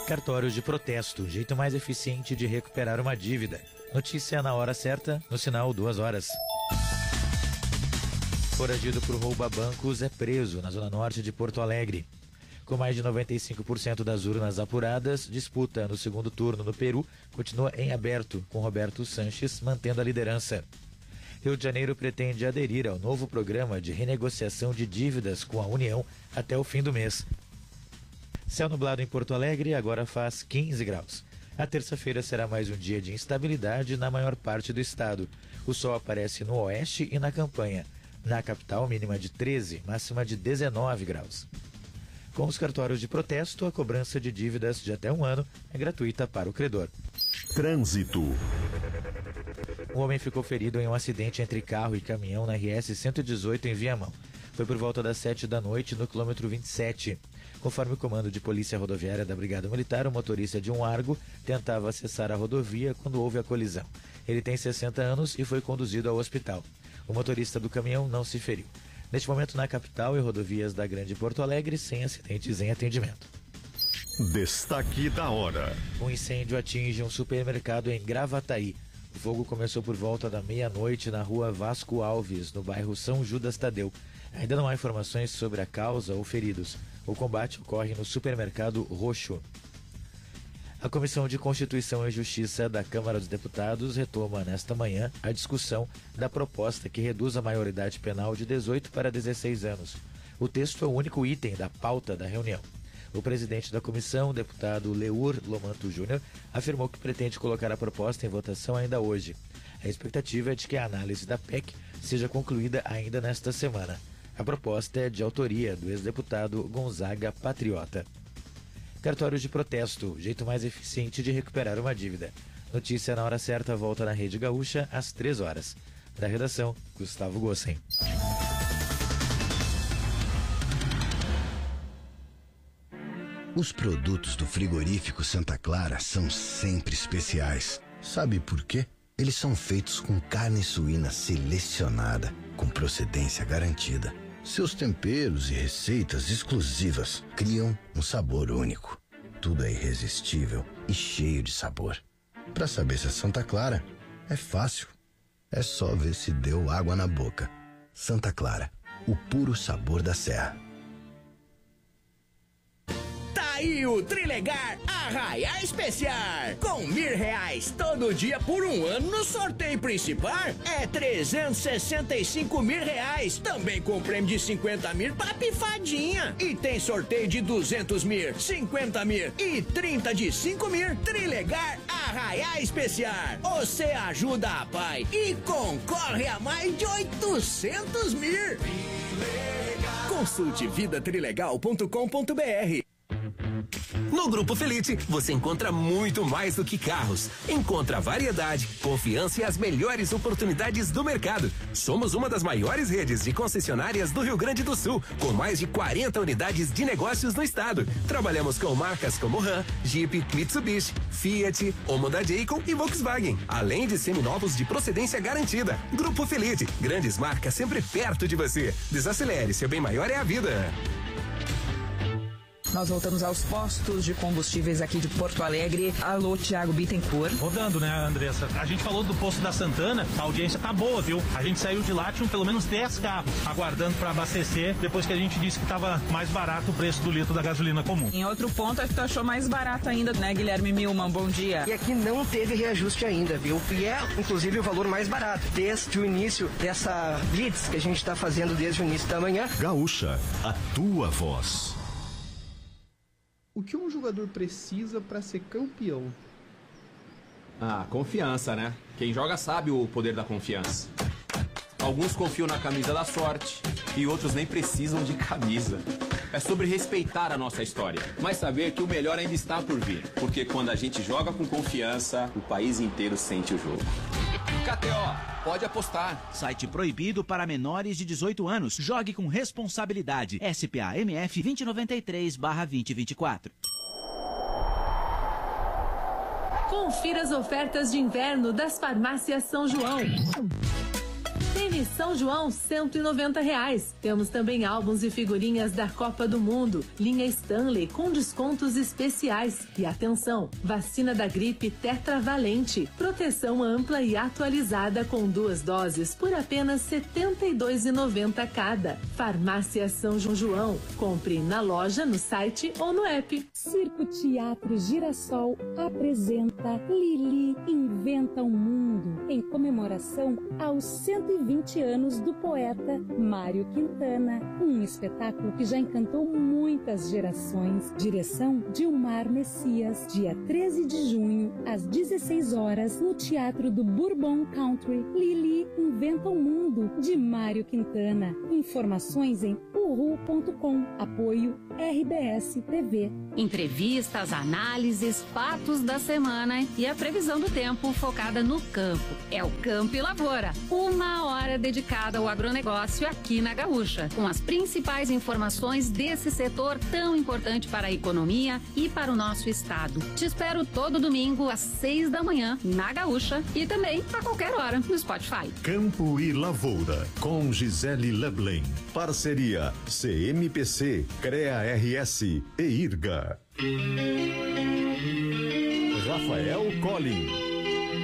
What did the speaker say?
Cartórios de protesto, o jeito mais eficiente de recuperar uma dívida. Notícia na hora certa, no sinal 2 horas. Foragido por roubo a bancos é preso na zona norte de Porto Alegre. Com mais de 95% das urnas apuradas, disputa no segundo turno no Peru continua em aberto, com Roberto Sanches mantendo a liderança. Rio de Janeiro pretende aderir ao novo programa de renegociação de dívidas com a União até o fim do mês. Céu nublado em Porto Alegre, agora faz 15 graus. A terça-feira será mais um dia de instabilidade na maior parte do estado. O sol aparece no oeste e na campanha. Na capital, mínima de 13, máxima de 19 graus. Com os cartórios de protesto, a cobrança de dívidas de até 1 ano é gratuita para o credor. Trânsito. Um homem ficou ferido em um acidente entre carro e caminhão na RS 118 em Viamão. Foi por volta das 7 da noite no quilômetro 27. Conforme o comando de polícia rodoviária da Brigada Militar, o motorista de um Argo tentava acessar a rodovia quando houve a colisão. Ele tem 60 anos e foi conduzido ao hospital. O motorista do caminhão não se feriu. Neste momento, na capital e rodovias da Grande Porto Alegre, sem acidentes em atendimento. Destaque da hora. Um incêndio atinge um supermercado em Gravataí. O fogo começou por volta da meia-noite na rua Vasco Alves, no bairro São Judas Tadeu. Ainda não há informações sobre a causa ou feridos. O combate ocorre no supermercado Roxo. A Comissão de Constituição e Justiça da Câmara dos Deputados retoma nesta manhã a discussão da proposta que reduz a maioridade penal de 18 para 16 anos. O texto é o único item da pauta da reunião. O presidente da comissão, o deputado Leur Lomanto Júnior, afirmou que pretende colocar a proposta em votação ainda hoje. A expectativa é de que a análise da PEC seja concluída ainda nesta semana. A proposta é de autoria do ex-deputado Gonzaga Patriota. Cartórios de protesto, o jeito mais eficiente de recuperar uma dívida. Notícia na hora certa volta na Rede Gaúcha às 3 horas. Da redação, Gustavo Gossen. Os produtos do frigorífico Santa Clara são sempre especiais. Sabe por quê? Eles são feitos com carne suína selecionada, com procedência garantida. Seus temperos e receitas exclusivas criam um sabor único. Tudo é irresistível e cheio de sabor. Para saber se é Santa Clara, é fácil. É só ver se deu água na boca. Santa Clara, o puro sabor da serra. Aí o Trilegar Arraiá Especial, com R$1.000 todo dia por 1 ano no sorteio principal, é R$365.000, também com prêmio de 50 mil pra pifadinha, e tem sorteio de 200 mil, 50 mil e 30 de 5 mil. Trilegar Arraiá Especial, você ajuda a pai e concorre a mais de 800 mil. Consulte vidatrilegal.com.br. No Grupo Felite, você encontra muito mais do que carros. Encontra variedade, confiança e as melhores oportunidades do mercado. Somos uma das maiores redes de concessionárias do Rio Grande do Sul, com mais de 40 unidades de negócios no estado. Trabalhamos com marcas como Ram, Jeep, Mitsubishi, Fiat, Honda Jayco e Volkswagen, além de seminovos de procedência garantida. Grupo Felite, grandes marcas sempre perto de você. Desacelere, seu bem maior é a vida. Nós voltamos aos postos de combustíveis aqui de Porto Alegre. Alô, Thiago Bittencourt. Rodando, né, Andressa? A gente falou do posto da Santana, a audiência tá boa, viu? A gente saiu de lá, tinham pelo menos 10 carros aguardando para abastecer, depois que a gente disse que tava mais barato o preço do litro da gasolina comum. Em outro ponto, é que tu achou mais barato ainda, né, Guilherme Milman? Bom dia. E aqui não teve reajuste ainda, viu? E é, inclusive, o valor mais barato, desde o início dessa blitz que a gente tá fazendo desde o início da manhã. Gaúcha, a tua voz. O que um jogador precisa para ser campeão? Ah, confiança, né? Quem joga sabe o poder da confiança. Alguns confiam na camisa da sorte e outros nem precisam de camisa. É sobre respeitar a nossa história, mas saber que o melhor ainda está por vir. Porque quando a gente joga com confiança, o país inteiro sente o jogo. KTO, pode apostar. Site proibido para menores de 18 anos. Jogue com responsabilidade. SPA-MF 2093/2024. Confira as ofertas de inverno das farmácias São João. E São João, R$190. Temos também álbuns e figurinhas da Copa do Mundo, linha Stanley com descontos especiais. E atenção, vacina da gripe tetravalente, proteção ampla e atualizada com 2 doses por apenas R$ 72,90 cada. Farmácia São João. Compre na loja, no site ou no app. Circo Teatro Girassol apresenta Lili Inventa o Mundo, em comemoração aos 120 anos do poeta Mário Quintana. Um espetáculo que já encantou muitas gerações. Direção Dilmar Messias. Dia 13 de junho, às 16 horas, no Teatro do Bourbon Country. Lili Inventa o Mundo, de Mário Quintana. Informações em uhu.com. Apoio RBS TV. Entrevistas, análises, fatos da semana e a previsão do tempo focada no campo. É o Campo e Lavoura. 1 hora dedicada ao agronegócio aqui na Gaúcha, com as principais informações desse setor tão importante para a economia e para o nosso estado. Te espero todo domingo às 6 da manhã na Gaúcha e também a qualquer hora no Spotify. Campo e Lavoura, com Gisele Leblen. Parceria CMPC, CREA RS e IRGA. Rafael Collin.